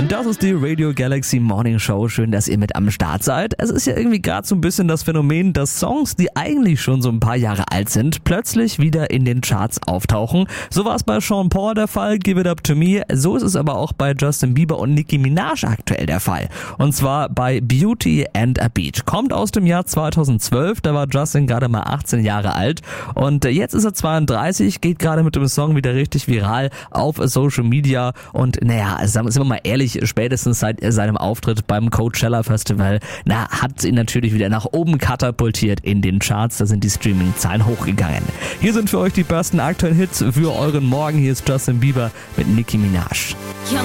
Das ist die Radio Galaxy Morning Show. Schön, dass ihr mit am Start seid. Es ist ja irgendwie gerade so ein bisschen das Phänomen, dass Songs, die eigentlich schon so ein paar Jahre alt sind, plötzlich wieder in den Charts auftauchen. So war es bei Sean Paul der Fall, Give It Up To Me. So ist es aber auch bei Justin Bieber und Nicki Minaj aktuell der Fall. Und zwar bei Beauty and a Beat. Kommt aus dem Jahr 2012, da war Justin gerade mal 18 Jahre alt. Und jetzt ist er 32, geht gerade mit dem Song wieder richtig viral auf Social Media. Und naja, sind wir mal ehrlich, spätestens seit seinem Auftritt beim Coachella Festival, hat ihn natürlich wieder nach oben katapultiert in den Charts. Da sind die Streaming-Zahlen hochgegangen. Hier sind für euch die besten aktuellen Hits für euren Morgen. Hier ist Justin Bieber mit Nicki Minaj.